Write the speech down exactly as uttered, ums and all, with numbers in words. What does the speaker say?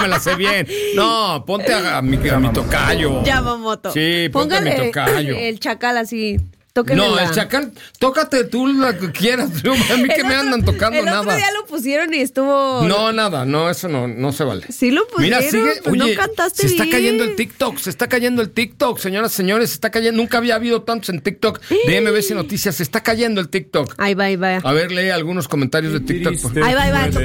me la sé bien. No, ponte a, a, mi, a mi tocayo. Yamamoto. Sí, ponte Póngale a mi tocayo. el chacal así. Tóquenle No, la... el chacal, tócate tú la que quieras. Yo, a mí que me andan tocando el nada. El otro día lo pusieron y estuvo... No, nada, no, eso no, no se vale. Sí lo pusieron, Mira, sigue, pues oye, no cantaste se está bien. cayendo el TikTok, se está cayendo el TikTok, señoras, señores, se está cayendo. Nunca había habido tantos en TikTok de M B C Noticias, se está cayendo el TikTok. Ahí va, ahí va. A ver, lee algunos comentarios de TikTok. Ahí va, ahí va.